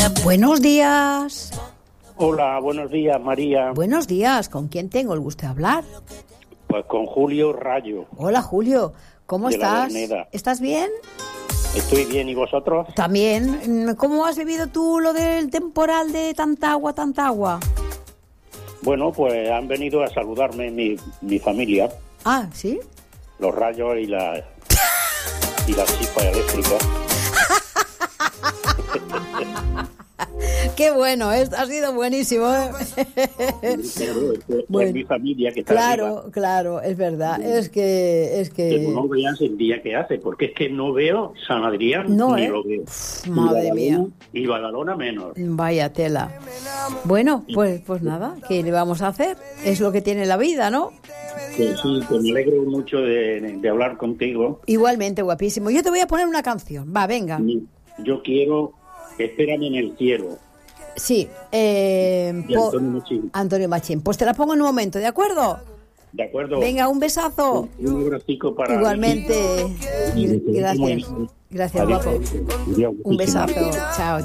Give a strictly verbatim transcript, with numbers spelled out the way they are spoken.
Buenos días. Hola, buenos días, María. Buenos días. ¿Con quién tengo el gusto de hablar? Pues con Julio Rayo. Hola, Julio. ¿Cómo de la estás? Verneda. ¿Estás bien? Estoy bien, ¿y vosotros? También. ¿Cómo has vivido tú lo del temporal de tanta agua, tanta agua? Bueno, pues han venido a saludarme mi, mi familia, Ah, ¿sí? los rayos y la y las chispas eléctricas. Qué bueno, es, ha sido buenísimo. ¿eh? Claro, es, que Bueno, es mi familia que está claro, arriba. claro, es verdad. Es que, es Que que. no veas el día que hace, porque es que no veo San Adrián, No, ni ¿eh? lo veo. Pff, Y madre Badalona- mía. Y Badalona menos. Vaya tela. Bueno, pues, pues nada, ¿qué le vamos a hacer? Es lo que tiene la vida, ¿no? Que sí, que me alegro mucho de, de hablar contigo. Igualmente, guapísimo. Yo te voy a poner una canción. Va, venga. Yo quiero Espérame en el cielo. Sí, eh, De po- Antonio Machín. Antonio Machín. Pues te la pongo en un momento, ¿de acuerdo? ¿De acuerdo? Venga, un besazo. Un abracico para Igualmente. Vicky. Gracias. Gracias, Adiós. guapo. Adiós, Un guapísima. besazo. Chao.